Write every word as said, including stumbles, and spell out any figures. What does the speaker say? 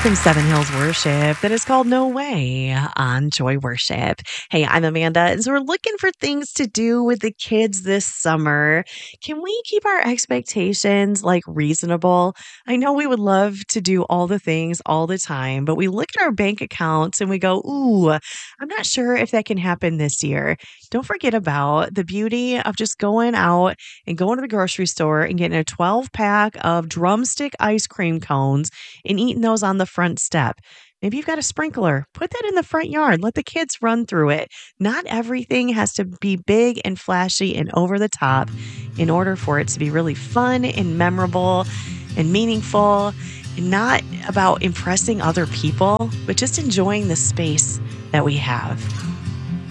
from Seven Hills Worship that is called No Way on Joy Worship. Hey, I'm Amanda, and so we're looking for things to do with the kids this summer. Can we keep our expectations like reasonable? I know we would love to do all the things all the time, but we look at our bank accounts and we go, ooh, I'm not sure if that can happen this year. Don't forget about the beauty of just going out and going to the grocery store and getting a twelve pack of drumstick ice cream cones and eating those on the front step. Maybe you've got a sprinkler. Put that in the front yard. Let the kids run through it. Not everything has to be big and flashy and over the top in order for it to be really fun and memorable and meaningful, and not about impressing other people, but just enjoying the space that we have.